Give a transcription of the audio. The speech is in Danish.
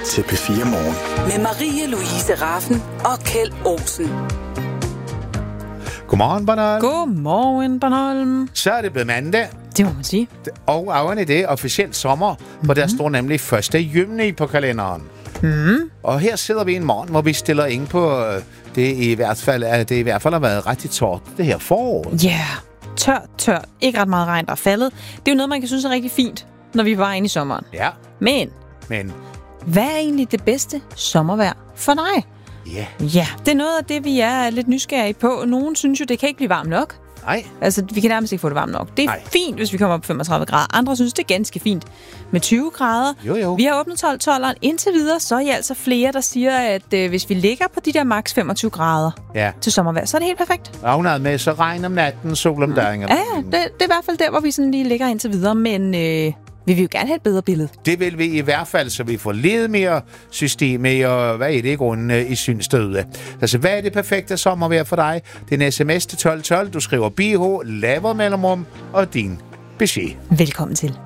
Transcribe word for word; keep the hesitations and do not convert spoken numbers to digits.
til P fire Morgen. Med Marie-Louise Raffen og Kjeld Olsen. Godmorgen, Bornholm. Godmorgen, Bornholm. Så er det blevet mandag. Det må man sige. Og oven i det officielt sommer, mm-hmm. hvor der står nemlig første juni på kalenderen. Mm. Og her sidder vi en morgen, hvor vi stiller ind på det i hvert fald, at det i hvert fald har været rigtig tørt det her forår. Ja, yeah. tørt, tørt. Ikke ret meget regn, der er faldet. Det er jo noget, man kan synes er rigtig fint, når vi var inde i sommeren. Ja. Men, Men, hvad er egentlig det bedste sommervejr for dig? ja. Ja, det er noget af det, vi er lidt nysgerrige på. Nogen synes jo, det kan ikke blive varmt nok. Nej. Altså, vi kan nærmest ikke få det varmt nok. Det er Nej. fint, hvis vi kommer op på femogtredive grader. Andre synes, det er ganske fint med tyve grader. Jo, jo. Vi har åbnet tolv-tolleren. Indtil videre, så er I altså flere, der siger, at øh, hvis vi ligger på de der maks femogtyve grader Ja. til sommervejr, så er det helt perfekt. Afnad med, så regn om natten, sol om dagen. Ja, det, det er i hvert fald der, hvor vi sådan lige ligger indtil videre. Men øh, vi vil jo gerne have et bedre billede. Det vil vi i hvert fald, så vi får lidt mere system i, og hvad er det i grunden øh, i synstøde. Altså, hvad er det perfekte sommervejr for dig? Det er en sms til tolv tolv. Du skriver B H, laver mellemrum og din besked. Velkommen til.